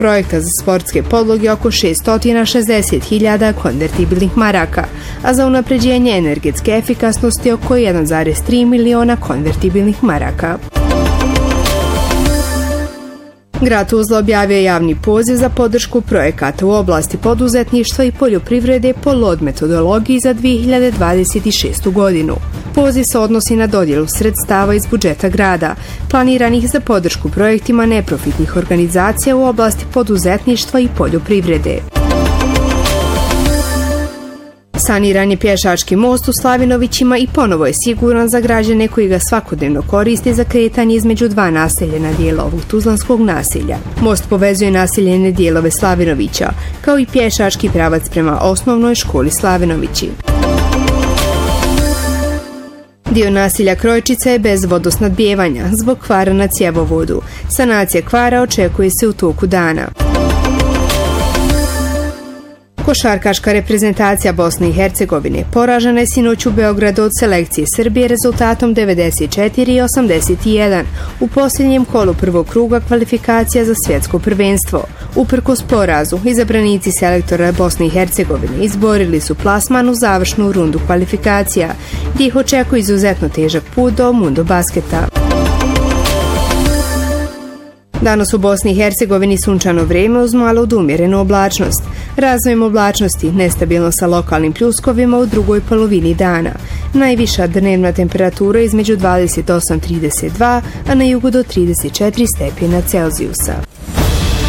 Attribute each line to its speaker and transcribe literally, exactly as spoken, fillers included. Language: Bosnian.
Speaker 1: projekta za sportske podloge oko šesto šezdeset hiljada konvertibilnih maraka, a za unapređenje energetske efikasnosti oko jedan zarez tri miliona konvertibilnih maraka. Grad Tuzla objavio je javni poziv za podršku projekata u oblasti poduzetništva i poljoprivrede po L O D metodologiji za dvije hiljade dvadeset šestu godinu. Poziv se odnosi na dodjelu sredstava iz budžeta grada, planiranih za podršku projektima neprofitnih organizacija u oblasti poduzetništva i poljoprivrede. Saniran je pješački most u Slavinovićima i ponovo je siguran za građane koji ga svakodnevno koriste za kretanje između dva naseljena dijela ovog tuzlanskog naselja. Most povezuje naseljene dijelove Slavinovića, kao i pješački pravac prema osnovnoj školi Slavinovići. Dio naselja Krojčica je bez vodosnadbijevanja zbog kvara na cjevovodu. Sanacija kvara očekuje se u toku dana. Košarkaška reprezentacija Bosne i Hercegovine poražena je sinoć u Beogradu od selekcije Srbije rezultatom devedeset četiri osamdeset jedan u posljednjem kolu prvog kruga kvalifikacija za svjetsko prvenstvo. Uprkos porazu, izabranici selektora Bosne i Hercegovine izborili su plasman u završnu rundu kvalifikacija, gdje ih očekuje izuzetno težak put do Mundo basketa. Danas u Bosni i Hercegovini sunčano vrijeme uz malo od umjerenu oblačnost. Razvojem oblačnosti nestabilno sa lokalnim pljuskovima u drugoj polovini dana. Najviša dnevna temperatura između dvadeset osam do trideset dva, a na jugu do trideset četiri stepena Celzijusa.